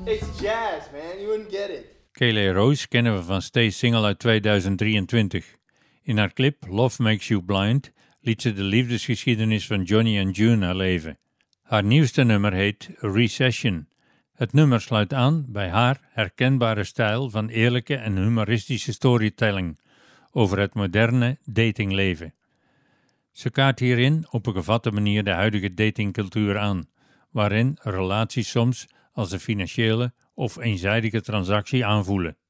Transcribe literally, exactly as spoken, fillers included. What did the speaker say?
It's jazz, man. You wouldn't get it. Kayleigh Rose kennen we van Stay Single uit tweeduizend drieëntwintig. In haar clip Love Makes You Blind liet ze de liefdesgeschiedenis van Johnny en June herleven. Haar nieuwste nummer heet Recession. Het nummer sluit aan bij haar herkenbare stijl van eerlijke en humoristische storytelling over het moderne datingleven. Ze kaart hierin op een gevatte manier de huidige datingcultuur aan, waarin relaties soms als een financiële of eenzijdige transactie aanvoelen.